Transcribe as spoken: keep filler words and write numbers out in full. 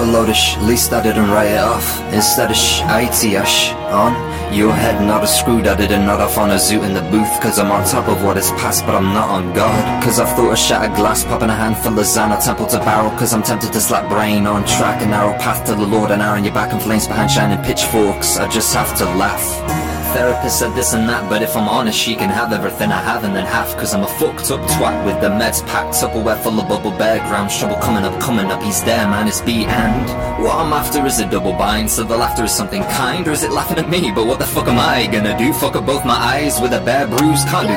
a load of sh, least I didn't write it off. Instead of sh, I T sh, on your head, not a screw that didn't nod off on a zoot in the booth. Cause I'm on top of what is past, but I'm not on God. Cause I've thought of shattered glass, popping a handful of Xana, temple to barrel. Cause I'm tempted to slap brain on track, a narrow path to the Lord, an hour in your back and flames behind shining pitchforks. I just have to laugh. Therapist said this and that, but if I'm honest, she can have everything I have and then half. Cause I'm a fucked up twat with the meds packed up, aware full of bubble bear grams. Trouble coming up, coming up, he's there, man, it's B. And what I'm after is a double bind, so the laughter is something kind, or is it laughing at me? But what the fuck am I gonna do? Fuck up both my eyes with a bare bruise, can't do